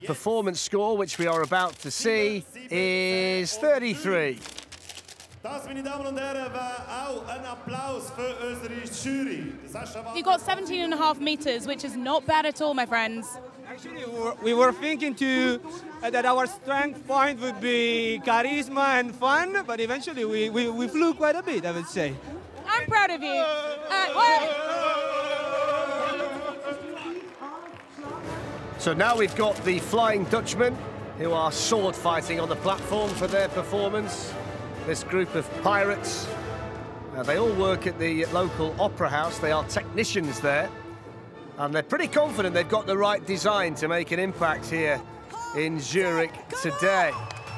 Performance score, which we are about to see, is 33. You got 17.5 meters, which is not bad at all, my friends. Actually, we were thinking that our strength point would be charisma and fun, but eventually we flew quite a bit, I would say. I'm proud of you. So now we've got the Flying Dutchmen, who are sword fighting on the platform for their performance. This group of pirates, they all work at the local opera house. They are technicians there, and they're pretty confident they've got the right design to make an impact here in Zurich today.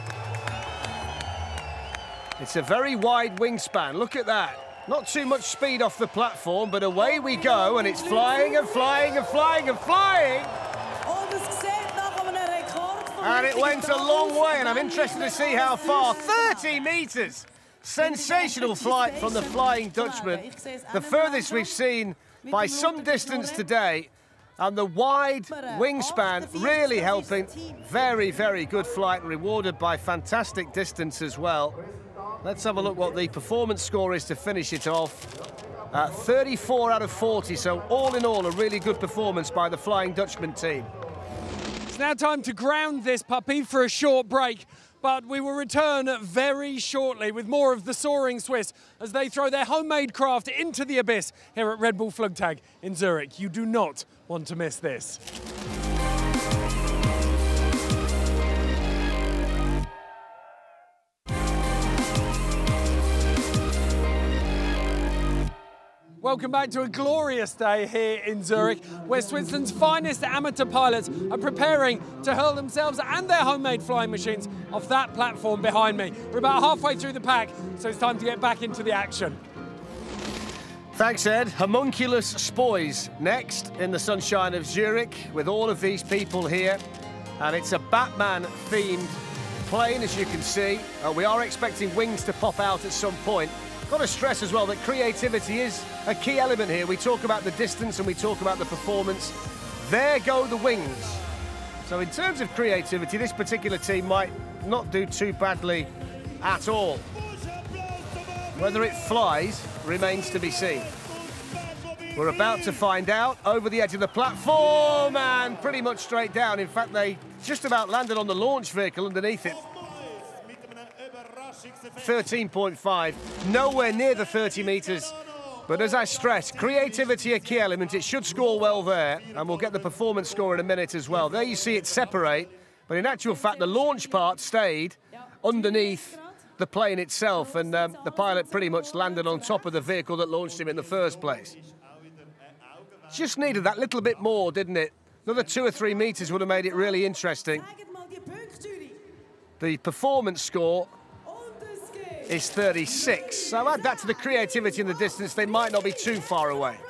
It's a very wide wingspan. Look at that. Not too much speed off the platform, but away we go, and it's flying and flying and flying and flying. And it went a long way, and I'm interested to see how far. 30 metres! Sensational flight from the Flying Dutchman. The furthest we've seen by some distance today. And the wide wingspan really helping. Very, very good flight, rewarded by fantastic distance as well. Let's have a look what the performance score is to finish it off. 34 out of 40, so all in all, a really good performance by the Flying Dutchman team. It's now time to ground this puppy for a short break, but we will return very shortly with more of the Soaring Swiss as they throw their homemade craft into the abyss here at Red Bull Flugtag in Zurich. You do not want to miss this. Welcome back to a glorious day here in Zurich, where Switzerland's finest amateur pilots are preparing to hurl themselves and their homemade flying machines off that platform behind me. We're about halfway through the pack, so it's time to get back into the action. Thanks, Ed. Homunculus Spoys next in the sunshine of Zurich with all of these people here. And it's a Batman-themed plane, as you can see. We are expecting wings to pop out at some point. Got to stress as well that creativity is a key element here. We talk about the distance and we talk about the performance. There go the wings. So in terms of creativity, this particular team might not do too badly at all. Whether it flies remains to be seen. We're about to find out. Over the edge of the platform and pretty much straight down. In fact, they just about landed on the launch vehicle underneath it. 13.5, nowhere near the 30 metres. But as I stress, creativity a key element. It should score well there, and we'll get the performance score in a minute as well. There you see it separate, but in actual fact, the launch part stayed underneath the plane itself, and the pilot pretty much landed on top of the vehicle that launched him in the first place. Just needed that little bit more, didn't it? Another 2 or 3 metres would have made it really interesting. The performance score is 36. So add that to the creativity and the distance, they might not be too far away.